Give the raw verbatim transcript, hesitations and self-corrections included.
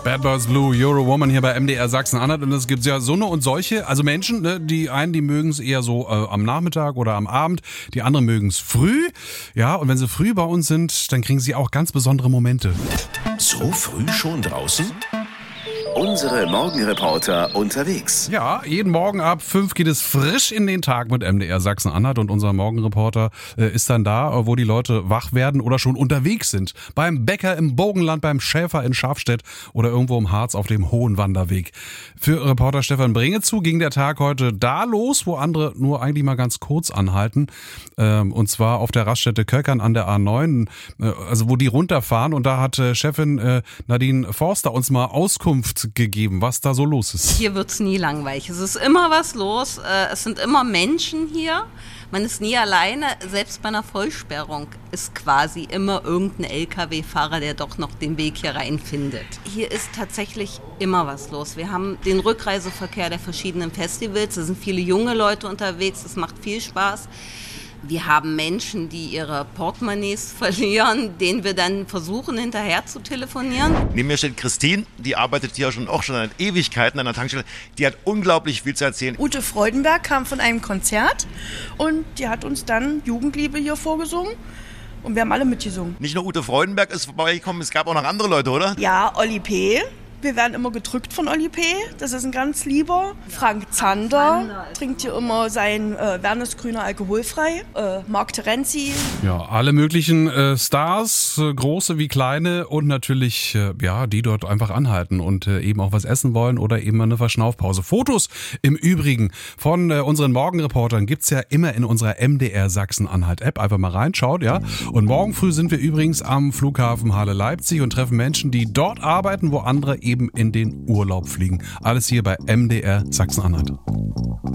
Bad Boys Blue, You're a Woman hier bei M D R Sachsen-Anhalt. Und es gibt ja so eine und solche, also Menschen, ne, die einen, die mögen es eher so äh, am Nachmittag oder am Abend, die anderen mögen es früh. Ja, und wenn sie früh bei uns sind, dann kriegen sie auch ganz besondere Momente. So früh schon draußen? Unsere Morgenreporter unterwegs. Ja, jeden Morgen ab fünf geht es frisch in den Tag mit M D R Sachsen-Anhalt und unser Morgenreporter äh, ist dann da, wo die Leute wach werden oder schon unterwegs sind. Beim Bäcker im Bogenland, beim Schäfer in Schafstedt oder irgendwo im Harz auf dem Hohen Wanderweg. Für Reporter Stefan Bringezu ging der Tag heute da los, wo andere nur eigentlich mal ganz kurz anhalten. Ähm, und zwar auf der Raststätte Köckern an der A neun, äh, also wo die runterfahren. Und da hat äh, Chefin äh, Nadine Forster uns mal Auskunft gegeben, was da so los ist. Hier wird's nie langweilig. Es ist immer was los. Es sind immer Menschen hier. Man ist nie alleine. Selbst bei einer Vollsperrung ist quasi immer irgendein L K W-Fahrer, der doch noch den Weg hier reinfindet. Hier ist tatsächlich immer was los. Wir haben den Rückreiseverkehr der verschiedenen Festivals. Es sind viele junge Leute unterwegs. Es macht viel Spaß. Wir haben Menschen, die ihre Portemonnaies verlieren, denen wir dann versuchen, hinterher zu telefonieren. Neben mir steht Christine, die arbeitet hier schon, auch schon seit Ewigkeiten an der Tankstelle. Die hat unglaublich viel zu erzählen. Ute Freudenberg kam von einem Konzert und die hat uns dann Jugendliebe hier vorgesungen. Und wir haben alle mitgesungen. Nicht nur Ute Freudenberg ist vorbeigekommen, es gab auch noch andere Leute, oder? Ja, Olli P. Wir werden immer gedrückt von Olli P., das ist ein ganz lieber. Frank Zander trinkt hier immer sein äh, Wernesgrüner alkoholfrei. Äh, Marc Terenzi. Ja, alle möglichen äh, Stars, äh, große wie kleine und natürlich, äh, ja, die dort einfach anhalten und äh, eben auch was essen wollen oder eben mal eine Verschnaufpause. Fotos im Übrigen von äh, unseren Morgenreportern gibt's ja immer in unserer M D R Sachsen-Anhalt-App. Einfach mal reinschaut, ja. Und morgen früh sind wir übrigens am Flughafen Halle-Leipzig und treffen Menschen, die dort arbeiten, wo andere eben in den Urlaub fliegen. Alles hier bei M D R Sachsen-Anhalt.